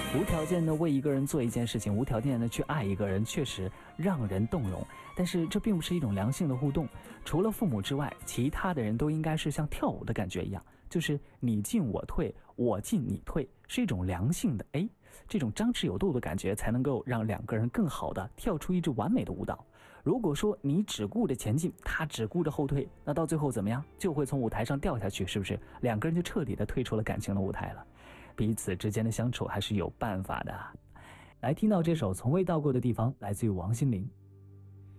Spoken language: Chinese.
无条件的为一个人做一件事情，无条件的去爱一个人，确实让人动容。但是这并不是一种良性的互动，除了父母之外，其他的人都应该是像跳舞的感觉一样，就是你进我退，我进你退，是一种良性的，这种张弛有度的感觉才能够让两个人更好的跳出一支完美的舞蹈。如果说你只顾着前进，他只顾着后退，那到最后怎么样？就会从舞台上掉下去，是不是？两个人就彻底的退出了感情的舞台了。彼此之间的相处还是有办法的。来听到这首从未到过的地方，来自于王心凌。